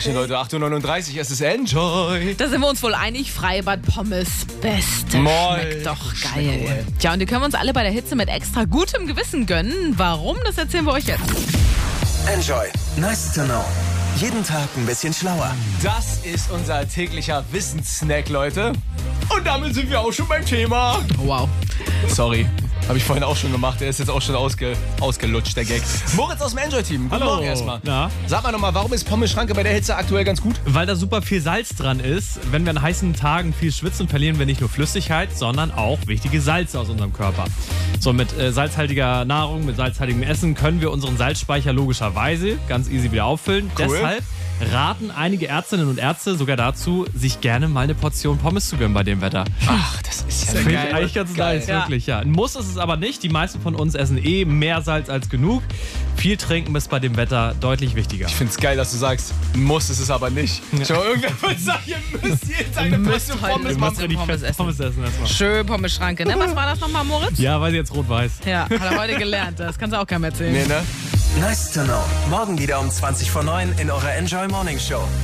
Tagchen, Leute, 8:39 Uhr, es ist Enjoy. Da sind wir uns wohl einig, Freibad-Pommes, beste. Moll. Schmeckt doch geil. Tja, und die können wir uns alle bei der Hitze mit extra gutem Gewissen gönnen. Warum, das erzählen wir euch jetzt. Enjoy. Nice to know. Jeden Tag ein bisschen schlauer. Das ist unser täglicher Wissenssnack, Leute. Und damit sind wir auch schon beim Thema. Wow. Sorry, habe ich vorhin auch schon gemacht. Der ist jetzt auch schon ausgelutscht, der Gag. Moritz aus dem Enjoy-Team. Guten Morgen erstmal. Na? Sag mal nochmal, warum ist Pommes-Schranke bei der Hitze aktuell ganz gut? Weil da super viel Salz dran ist. Wenn wir an heißen Tagen viel schwitzen, verlieren wir nicht nur Flüssigkeit, sondern auch wichtige Salze aus unserem Körper. So, mit salzhaltiger Nahrung, mit salzhaltigem Essen können wir unseren Salzspeicher logischerweise ganz easy wieder auffüllen. Cool. Deshalb raten einige Ärztinnen und Ärzte sogar dazu, sich gerne mal eine Portion Pommes zu gönnen bei dem Wetter. Ach, das ist ja Finde ich geil. eigentlich ganz Geil. nice, wirklich, ja. Ein Muss ist es aber nicht. Die meisten von uns essen mehr Salz als genug. Viel trinken ist bei dem Wetter deutlich wichtiger. Ich find's geil, dass du sagst, muss ist es aber nicht. Schau mal, irgendwer wird sagen, ihr müsst jetzt eine müsst Portion heute Pommes Pommes machen. richtig Pommes fett essen. Pommes essen erstmal. Schön Pommes-Schranke, ne? Was war das nochmal, Moritz? Ja, weiß ich jetzt rot-weiß. Ja, hat er heute gelernt. Das kannst du auch keinem erzählen. Nee, ne? Nice to know. Morgen wieder um 20 vor 9 in eurer Enjoy Morning Show.